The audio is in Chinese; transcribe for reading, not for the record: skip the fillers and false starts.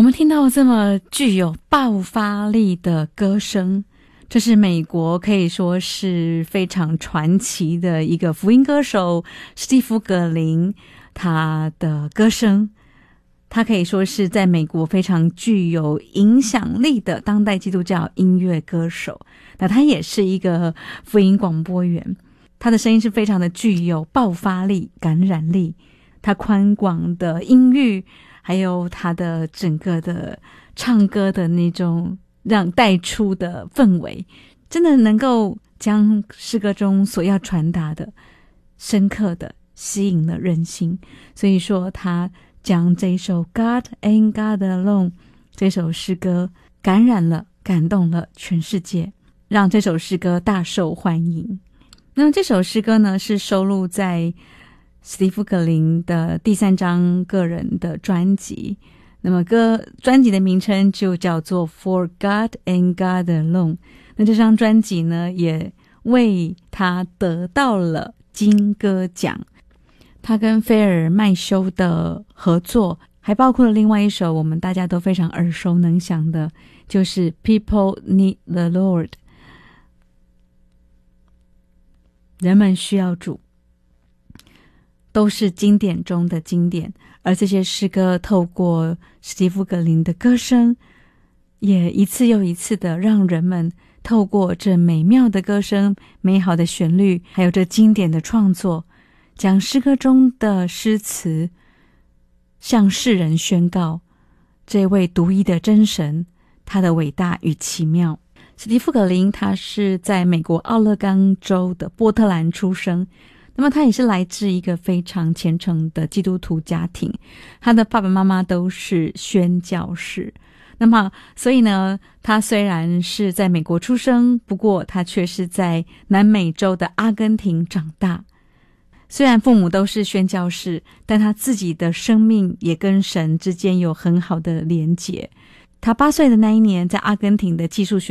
我们听到这么具有爆发力的歌声，这是美国可以说是非常传奇的一个福音歌手史蒂夫·葛林，他的歌声，他可以说是在美国非常具有影响力的当代基督教音乐歌手。那他也是一个福音广播员，他的声音是非常的具有爆发力、感染力，他宽广的音域，还有他的整个的唱歌的那种让带出的氛围，真的能够将诗歌中所要传达的深刻的吸引了人心。所以说他将这一首 God and God Alone 这首诗歌感染了、感动了全世界，让这首诗歌大受欢迎。那这首诗歌呢，是收录在史蒂夫·葛林的第3张个人的专辑，那么专辑的名称就叫做 For God and God Alone。 那这张专辑呢，也为他得到了金歌奖。他跟菲尔麦修的合作还包括了另外一首我们大家都非常耳熟能详的，就是 People Need the Lord， 人们需要主，都是经典中的经典。而这些诗歌透过史蒂夫·葛林的歌声，也一次又一次的让人们透过这美妙的歌声、美好的旋律，还有这经典的创作，将诗歌中的诗词向世人宣告这位独一的真神，他的伟大与奇妙。史蒂夫·葛林他是在美国奥勒冈州的波特兰出生，那么他也是来自一个非常虔诚的基督徒家庭，他的爸爸妈妈都是宣教士。那么所以呢，他虽然是在美国出生，不过他却是在南美洲的阿根廷长大。虽然父母都是宣教士，但他自己的生命也跟神之间有很好的连结。他8岁的那一年，在阿根廷的寄宿学